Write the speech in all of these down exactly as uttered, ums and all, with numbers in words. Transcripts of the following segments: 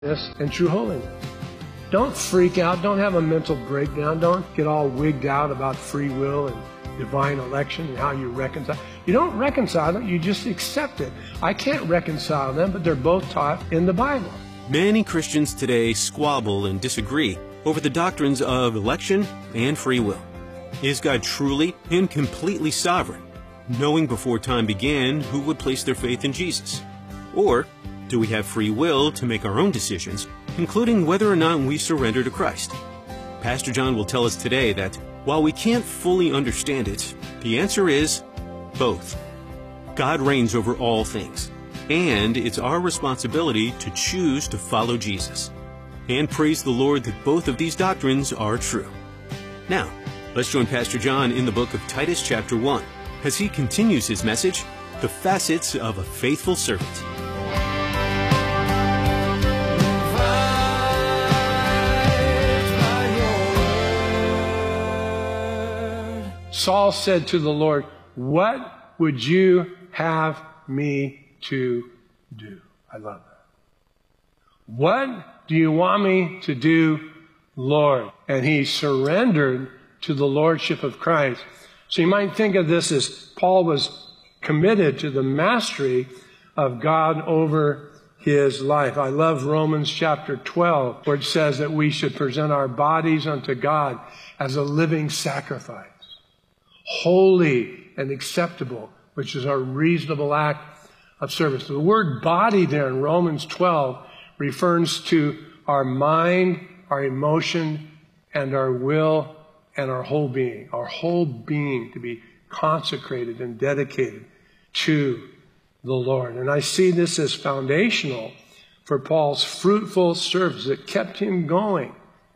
and true holiness. Don't freak out. Don't have a mental breakdown. Don't get all wigged out about free will and divine election and how you reconcile. You don't reconcile them. You just accept it. I can't reconcile them, but they're both taught in the Bible. Many Christians today squabble and disagree over the doctrines of election and free will. Is God truly and completely sovereign, knowing before time began who would place their faith in Jesus? Or do we have free will to make our own decisions, including whether or not we surrender to Christ? Pastor John will tell us today that while we can't fully understand it, the answer is both. God reigns over all things, and it's our responsibility to choose to follow Jesus. And praise the Lord that both of these doctrines are true. Now, let's join Pastor John in the book of Titus chapter one as he continues his message, The Facets of a Faithful Servant. Saul said to the Lord, "What would you have me to do?" I love that. What do you want me to do, Lord? And he surrendered to the lordship of Christ. So you might think of this as Paul was committed to the mastery of God over his life. I love Romans chapter twelve, where it says that we should present our bodies unto God as a living sacrifice, holy and acceptable, which is our reasonable act of service. The word body there in Romans twelve refers to our mind, our emotion, and our will, and our whole being. Our whole being to be consecrated and dedicated to the Lord. And I see this as foundational for Paul's fruitful service that kept him going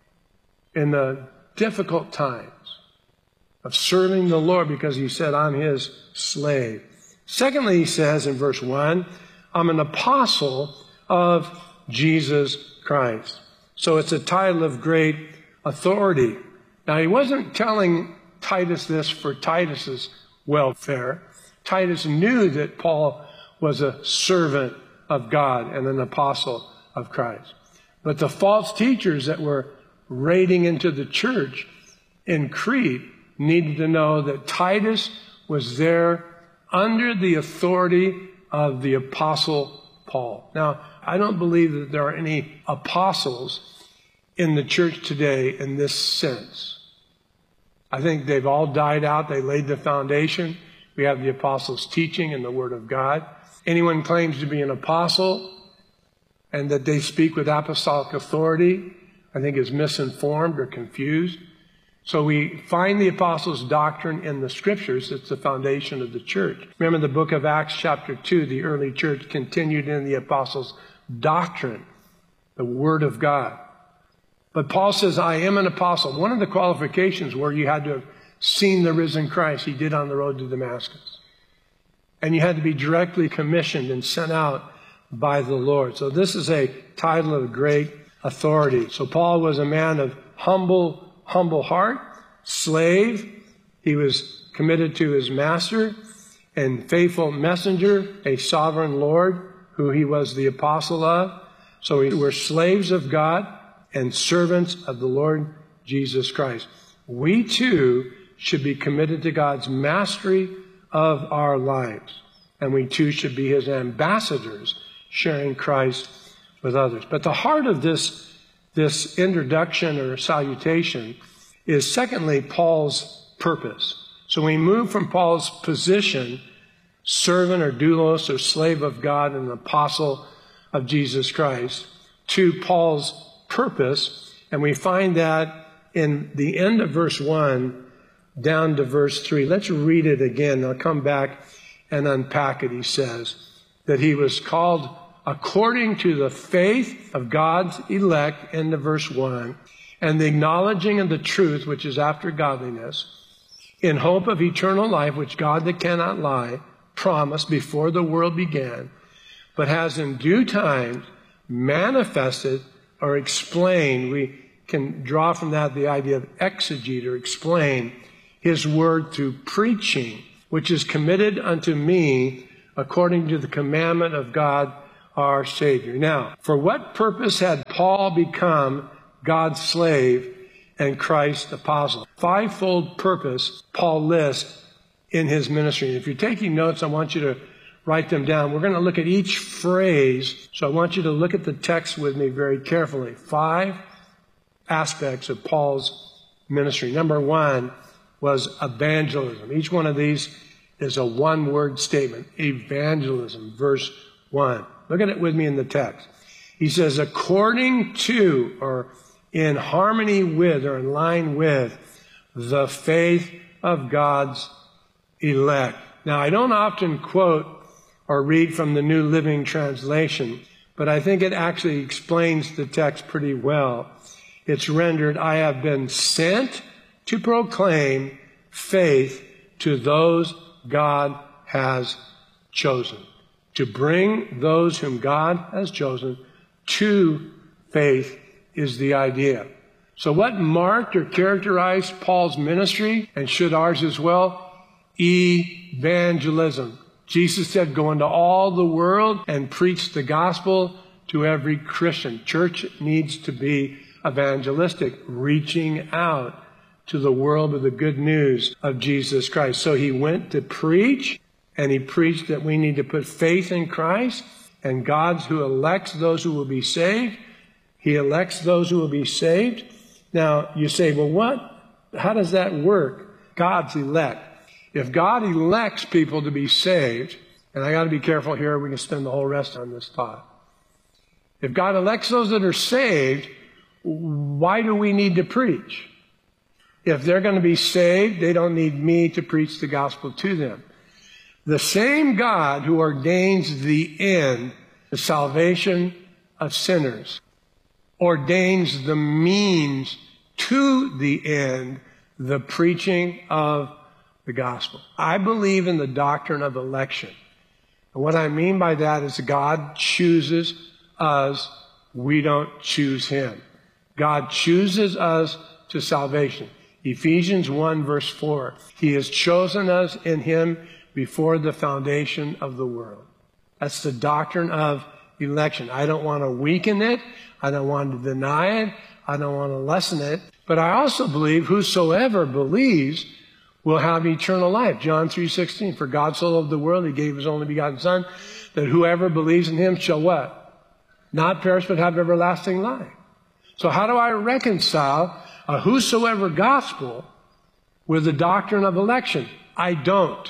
in the difficult times of serving the Lord, because he said, I'm his slave. Secondly, he says in verse one, I'm an apostle of Jesus Christ. So it's a title of great authority. Now, he wasn't telling Titus this for Titus's welfare. Titus knew that Paul was a servant of God and an apostle of Christ. But the false teachers that were raiding into the church in Crete needed to know that Titus was there under the authority of the apostle Paul. Now, I don't believe that there are any apostles in the church today in this sense. I think they've all died out. They laid the foundation. We have the apostles' teaching and the Word of God. Anyone claims to be an apostle and that they speak with apostolic authority, I think is misinformed or confused. So we find the apostles' doctrine in the scriptures. It's the foundation of the church. Remember the book of Acts chapter two, the early church continued in the apostles' doctrine, the Word of God. But Paul says, I am an apostle. One of the qualifications were you had to have seen the risen Christ. He did on the road to Damascus. And you had to be directly commissioned and sent out by the Lord. So this is a title of great authority. So Paul was a man of humble humble heart, slave. He was committed to his master, and faithful messenger, a sovereign Lord who he was the apostle of. So we were slaves of God and servants of the Lord Jesus Christ. We too should be committed to God's mastery of our lives. And we too should be his ambassadors, sharing Christ with others. But the heart of this This introduction or salutation is secondly Paul's purpose. So we move from Paul's position, servant or doulos or slave of God and apostle of Jesus Christ, to Paul's purpose. And we find that in the end of verse one down to verse three. Let's read it again. I'll come back and unpack it. He says that he was called according to the faith of God's elect, into verse one, and the acknowledging of the truth, which is after godliness, in hope of eternal life, which God that cannot lie promised before the world began, but has in due time manifested or explained. We can draw from that the idea of exegete or explain his word through preaching, which is committed unto me according to the commandment of God our Savior. Now, for what purpose had Paul become God's slave and Christ's apostle? Fivefold purpose Paul lists in his ministry. If you're taking notes, I want you to write them down. We're going to look at each phrase, so I want you to look at the text with me very carefully. Five aspects of Paul's ministry. Number one was evangelism. Each one of these is a one-word statement. Evangelism, verse one. Look at it with me in the text. He says, according to, or in harmony with, or in line with, the faith of God's elect. Now, I don't often quote or read from the New Living Translation, but I think it actually explains the text pretty well. It's rendered, I have been sent to proclaim faith to those God has chosen. To bring those whom God has chosen to faith is the idea. So what marked or characterized Paul's ministry, and should ours as well? Evangelism. Jesus said, go into all the world and preach the gospel to every Christian. Church needs to be evangelistic, reaching out to the world with the good news of Jesus Christ. So he went to preach, and he preached that we need to put faith in Christ, and God's who elects those who will be saved. He elects those who will be saved. Now, you say, well, what? How does that work? God's elect. If God elects people to be saved, and I got to be careful here, we can spend the whole rest on this thought. If God elects those that are saved, why do we need to preach? If they're going to be saved, they don't need me to preach the gospel to them. The same God who ordains the end, the salvation of sinners, ordains the means to the end, the preaching of the gospel. I believe in the doctrine of election. And what I mean by that is God chooses us. We don't choose him. God chooses us to salvation. Ephesians one verse four. He has chosen us in him before the foundation of the world. That's the doctrine of election. I don't want to weaken it. I don't want to deny it. I don't want to lessen it. But I also believe whosoever believes will have eternal life. John three sixteen. For God so loved the world, he gave his only begotten Son, that whoever believes in him shall what? Not perish, but have everlasting life. So how do I reconcile a whosoever gospel with the doctrine of election? I don't.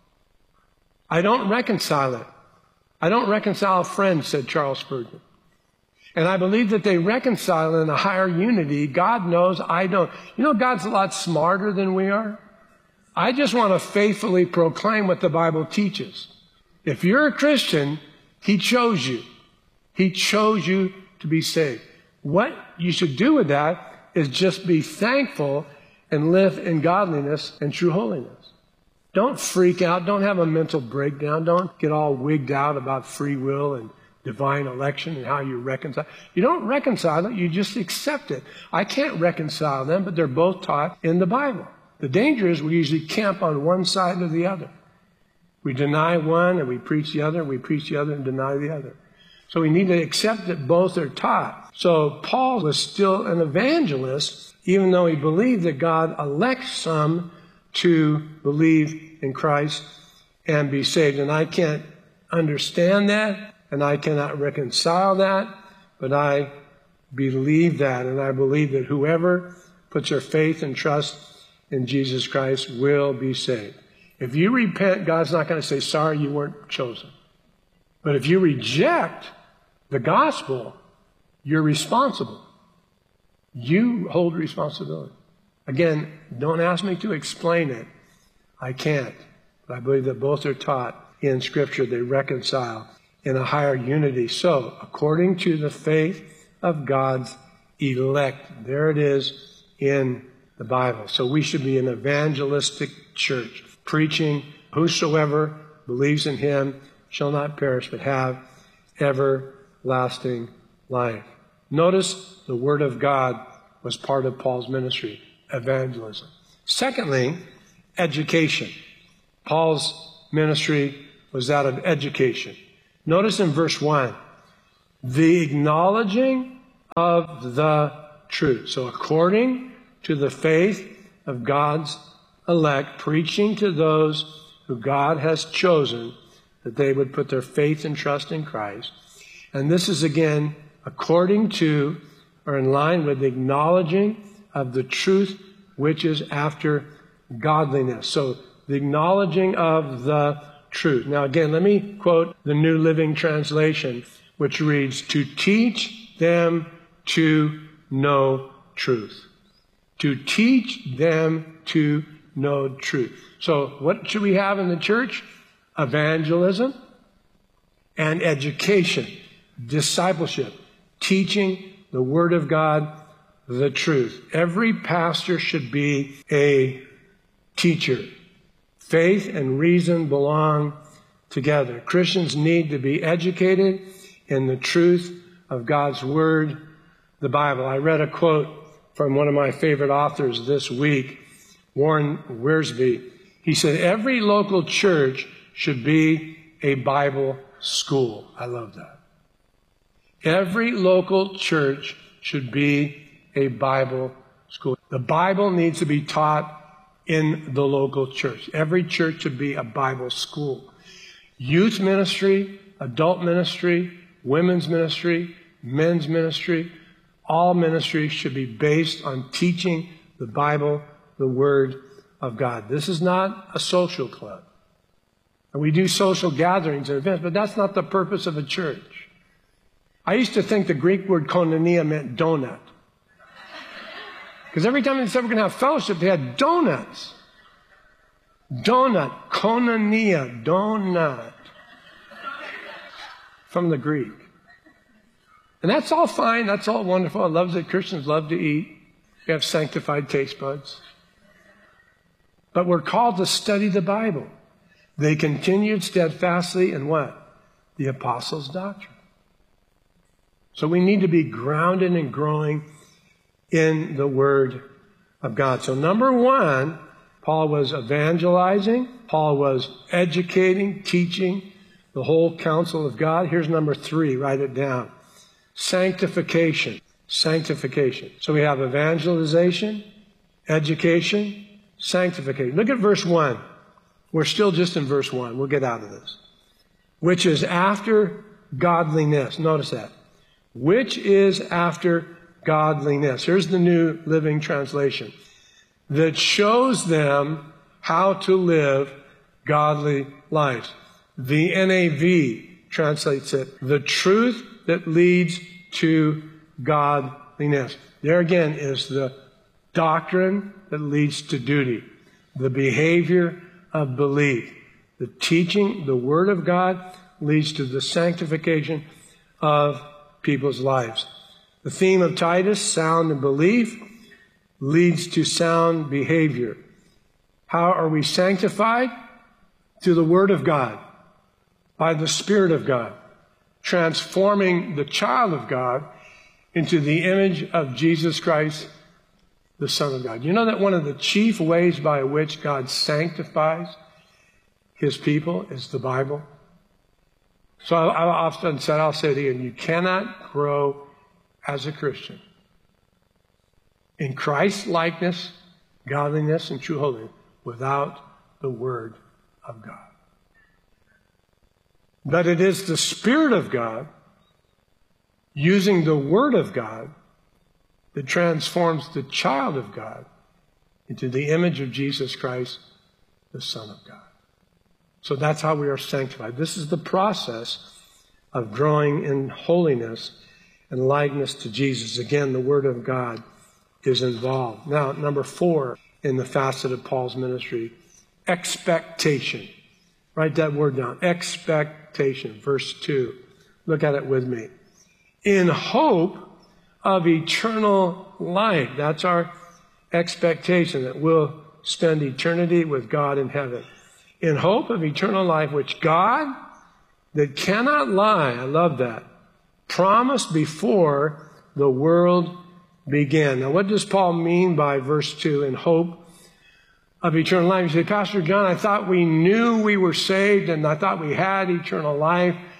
I don't reconcile it. I don't reconcile friends, said Charles Spurgeon. And I believe that they reconcile in a higher unity. God knows, I don't. You know, God's a lot smarter than we are. I just want to faithfully proclaim what the Bible teaches. If you're a Christian, he chose you. He chose you to be saved. What you should do with that is just be thankful and live in godliness and true holiness. Don't freak out. Don't have a mental breakdown. Don't get all wigged out about free will and divine election and how you reconcile. You don't reconcile it. You just accept it. I can't reconcile them, but they're both taught in the Bible. The danger is we usually camp on one side or the other. We deny one and we preach the other, and we preach the other and deny the other. So we need to accept that both are taught. So Paul was still an evangelist, even though he believed that God elects some to believe in Christ and be saved. And I can't understand that, and I cannot reconcile that, but I believe that, and I believe that whoever puts their faith and trust in Jesus Christ will be saved. If you repent, God's not going to say, sorry, you weren't chosen. But if you reject the gospel, you're responsible. You hold responsibility. Again, don't ask me to explain it. I can't. But I believe that both are taught in Scripture. They reconcile in a higher unity. So, according to the faith of God's elect, there it is in the Bible. So we should be an evangelistic church, preaching, whosoever believes in him shall not perish, but have everlasting life. Notice the Word of God was part of Paul's ministry, evangelism. Secondly, education. Paul's ministry was that of education. Notice in verse one, the acknowledging of the truth. So according to the faith of God's elect, preaching to those who God has chosen, that they would put their faith and trust in Christ. And this is again according to, or in line with the acknowledging of the truth which is after godliness. So the acknowledging of the truth. Now again, let me quote the New Living Translation, which reads, to teach them to know truth. To teach them to know truth. So what should we have in the church? Evangelism and education, discipleship, teaching the Word of God, the truth. Every pastor should be a teacher. Faith and reason belong together. Christians need to be educated in the truth of God's Word, the Bible. I read a quote from one of my favorite authors this week, Warren Wiersbe. He said, every local church should be a Bible school. I love that. Every local church should be a Bible school. The Bible needs to be taught in the local church. Every church should be a Bible school. Youth ministry, adult ministry, women's ministry, men's ministry, all ministry should be based on teaching the Bible, the Word of God. This is not a social club. And we do social gatherings and events, but that's not the purpose of a church. I used to think the Greek word koinonia meant donut. Because every time they said we're going to have fellowship, they had donuts. Donut, koinonia, donut. From the Greek. And that's all fine. That's all wonderful. I love that Christians love to eat. We have sanctified taste buds. But we're called to study the Bible. They continued steadfastly in what? The apostles' doctrine. So we need to be grounded and growing in the Word of God. So number one, Paul was evangelizing. Paul was educating, teaching the whole counsel of God. Here's number three. Write it down. Sanctification. Sanctification. So we have evangelization, education, sanctification. Look at verse one. We're still just in verse one. We'll get out of this. Which is after godliness. Notice that. Which is after godliness. Here's the New Living Translation. That shows them how to live godly lives. The N A V translates it, the truth that leads to godliness. There again is the doctrine that leads to duty. The behavior of belief. The teaching, the Word of God leads to the sanctification of people's lives. The theme of Titus, sound in belief, leads to sound behavior. How are we sanctified? Through the Word of God, by the Spirit of God, transforming the child of God into the image of Jesus Christ, the Son of God. You know that one of the chief ways by which God sanctifies His people is the Bible? So I, I often said, I'll say to you, you cannot grow as a Christian in Christ's likeness, godliness, and true holiness without the Word of God. But it is the Spirit of God using the Word of God that transforms the child of God into the image of Jesus Christ, the Son of God. So that's how we are sanctified. This is the process of growing in holiness and likeness to Jesus. Again, the Word of God is involved. Now, number four in the facet of Paul's ministry, expectation. Write that word down. Expectation. Verse two. Look at it with me. In hope of eternal life. That's our expectation, that we'll spend eternity with God in heaven. In hope of eternal life, which God, that cannot lie, I love that, promised before the world began. Now, what does Paul mean by verse two, in hope of eternal life? You say, Pastor John, I thought we knew we were saved and I thought we had eternal life.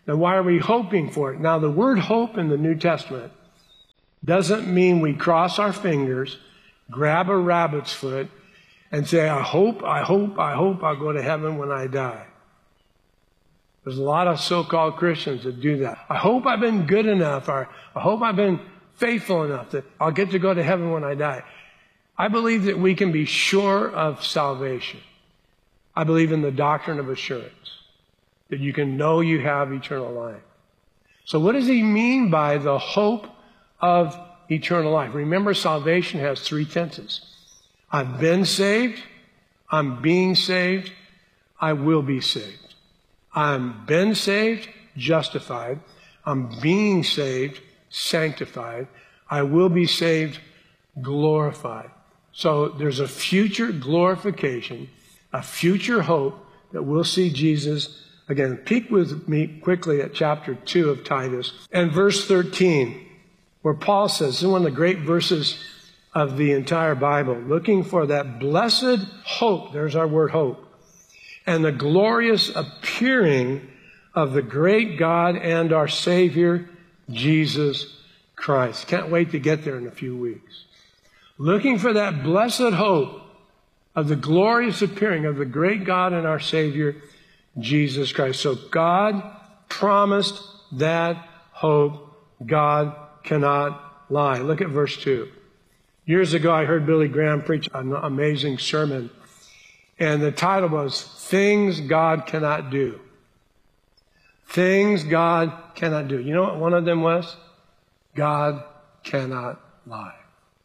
Then why are we hoping for it? Now, the word hope in the New Testament doesn't mean we cross our fingers, grab a rabbit's foot, and say, I hope, I hope, I hope I'll go to heaven when I die. There's a lot of so-called Christians that do that. I hope I've been good enough, or I hope I've been faithful enough that I'll get to go to heaven when I die. I believe that we can be sure of salvation. I believe in the doctrine of assurance, that you can know you have eternal life. So what does he mean by the hope of eternal life? Remember, salvation has three tenses. I've been saved, I'm being saved, I will be saved. I'm been saved, justified. I'm being saved, sanctified. I will be saved, glorified. So there's a future glorification, a future hope that we'll see Jesus again. Peek with me quickly at chapter two of Titus and verse thirteen, where Paul says, this is one of the great verses of the entire Bible, looking for that blessed hope. There's our word hope. And the glorious appearing of the great God and our Savior, Jesus Christ. Can't wait to get there in a few weeks. Looking for that blessed hope of the glorious appearing of the great God and our Savior, Jesus Christ. So God promised that hope. God cannot lie. Look at verse two. Years ago, I heard Billy Graham preach an amazing sermon. And the title was, Things God Cannot Do. Things God cannot do. You know what one of them was? God cannot lie.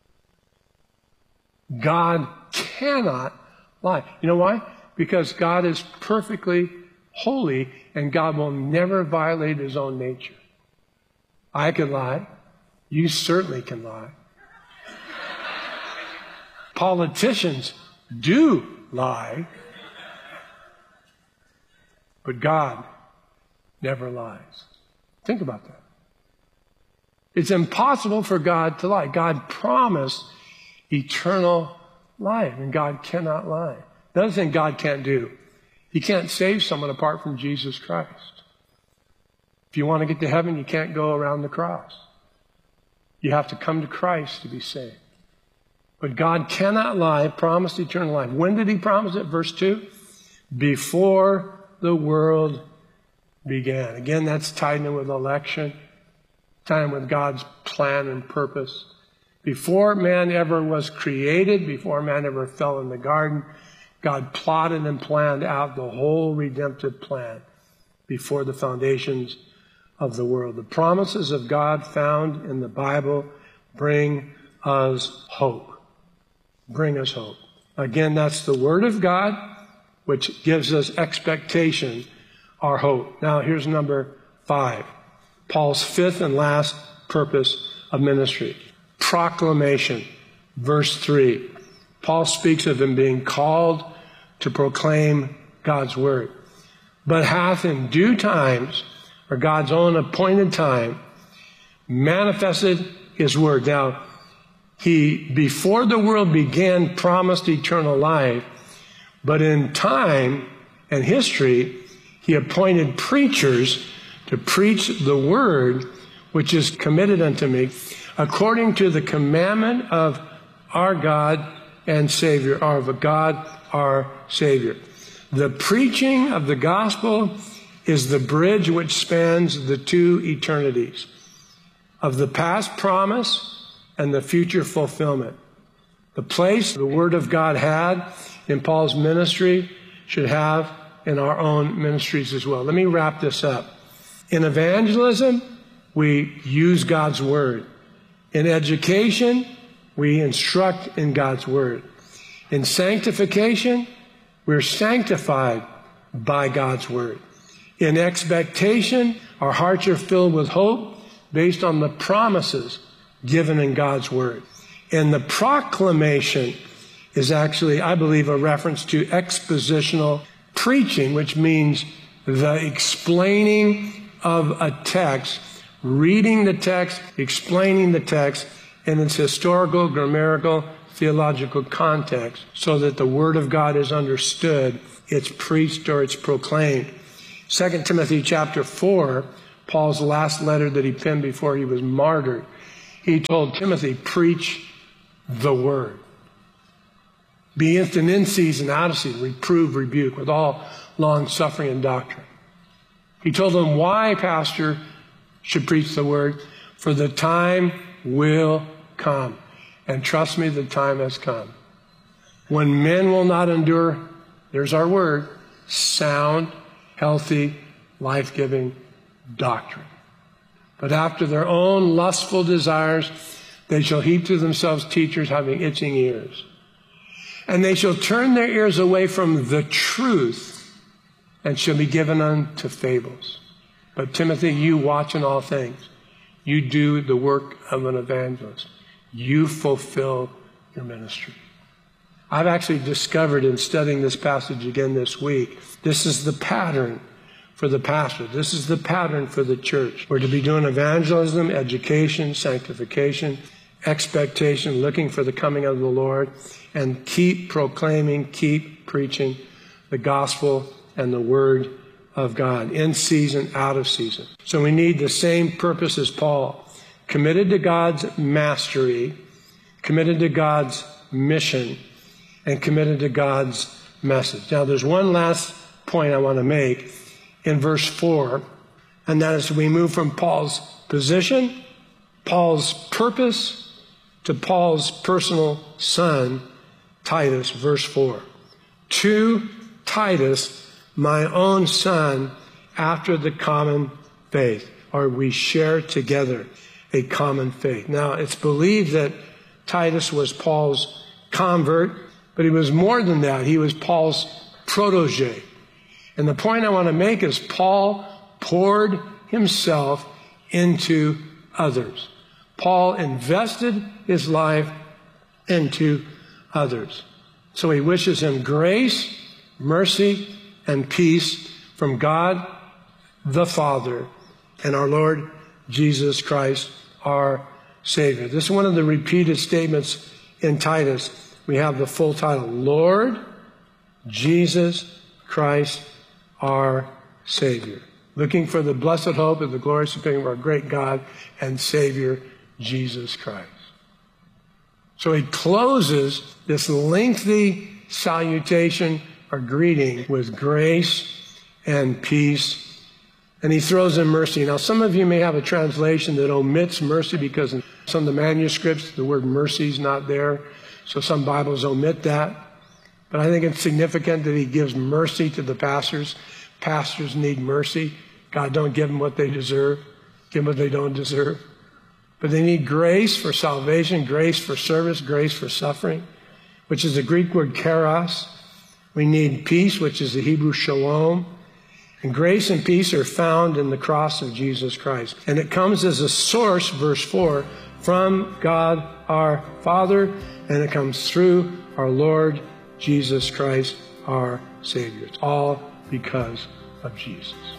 God cannot lie. You know why? Because God is perfectly holy and God will never violate his own nature. I can lie. You certainly can lie. Politicians do lie, but God never lies. Think about that. It's impossible for God to lie. God promised eternal life, and God cannot lie. Another thing God can't do, he can't save someone apart from Jesus Christ. If you want to get to heaven, you can't go around the cross. You have to come to Christ to be saved. But God cannot lie, promised eternal life. When did he promise it? Verse two. Before the world began. Again, that's tied in with election, tied in with God's plan and purpose. Before man ever was created, before man ever fell in the garden, God plotted and planned out the whole redemptive plan before the foundations of the world. The promises of God found in the Bible bring us hope. Bring us hope. Again, that's the Word of God, which gives us expectation, our hope. Now, here's number five. Paul's fifth and last purpose of ministry. Proclamation. Verse three. Paul speaks of him being called to proclaim God's Word. But hath in due times, or God's own appointed time, manifested his Word. Now, he, before the world began, promised eternal life, but in time and history, he appointed preachers to preach the word which is committed unto me, according to the commandment of our God and Savior, or of God our Savior. The preaching of the gospel is the bridge which spans the two eternities of the past promise and the future fulfillment. The place the Word of God had in Paul's ministry should have in our own ministries as well. Let me wrap this up. In evangelism, we use God's Word. In education, we instruct in God's Word. In sanctification, we're sanctified by God's Word. In expectation, our hearts are filled with hope based on the promises given in God's Word. And the proclamation is actually, I believe, a reference to expositional preaching, which means the explaining of a text, reading the text, explaining the text in its historical, grammatical, theological context, so that the Word of God is understood, it's preached or it's proclaimed. Second Timothy chapter four, Paul's last letter that he penned before he was martyred, he told Timothy, preach the word. Be instant in season, out of season, reprove, rebuke, with all long suffering and doctrine. He told them why pastor should preach the word. For the time will come. And trust me, the time has come. When men will not endure, there's our word, sound, healthy, life-giving doctrine. But after their own lustful desires, they shall heap to themselves teachers having itching ears. And they shall turn their ears away from the truth and shall be given unto fables. But Timothy, you watch in all things. You do the work of an evangelist. You fulfill your ministry. I've actually discovered in studying this passage again this week, this is the pattern for the pastor. This is the pattern for the church. We're to be doing evangelism, education, sanctification, expectation, looking for the coming of the Lord, and keep proclaiming, keep preaching the gospel and the word of God, in season, out of season. So we need the same purpose as Paul, committed to God's mastery, committed to God's mission, and committed to God's message. Now there's one last point I want to make in verse four, and that is we move from Paul's position, Paul's purpose, to Paul's personal son, Titus, verse four. To Titus, my own son, after the common faith, or we share together a common faith. Now, it's believed that Titus was Paul's convert, but he was more than that. He was Paul's protege. And the point I want to make is Paul poured himself into others. Paul invested his life into others. So he wishes him grace, mercy, and peace from God the Father and our Lord Jesus Christ, our Savior. This is one of the repeated statements in Titus. We have the full title, Lord Jesus Christ, our Savior. Looking for the blessed hope of the glorious appearing of our great God and Savior, Jesus Christ. So he closes this lengthy salutation or greeting with grace and peace, and he throws in mercy. Now, some of you may have a translation that omits mercy because in some of the manuscripts the word mercy is not there, so some Bibles omit that. But I think it's significant that he gives mercy to the pastors. Pastors need mercy. God don't give them what they deserve, give them what they don't deserve. But they need grace for salvation, grace for service, grace for suffering, which is the Greek word charos. We need peace, which is the Hebrew shalom. And grace and peace are found in the cross of Jesus Christ. And it comes as a source, verse four, from God our Father, and it comes through our Lord Jesus Christ, our Savior. It's all because of Jesus.